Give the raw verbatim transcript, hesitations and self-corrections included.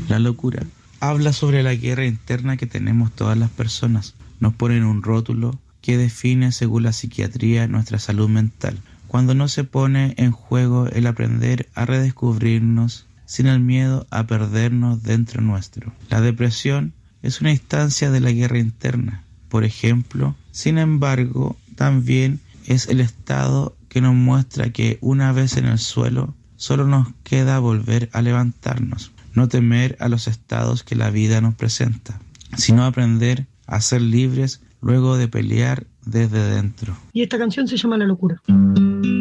La locura habla sobre la guerra interna que tenemos todas las personas. Nos ponen un rótulo que define según la psiquiatría nuestra salud mental, cuando no se pone en juego el aprender a redescubrirnos sin el miedo a perdernos dentro nuestro. La depresión es una instancia de la guerra interna, por ejemplo. Sin embargo, también es el estado que nos muestra que una vez en el suelo, solo nos queda volver a levantarnos, no temer a los estados que la vida nos presenta, sino aprender a ser libres luego de pelear desde dentro. Y esta canción se llama La Locura.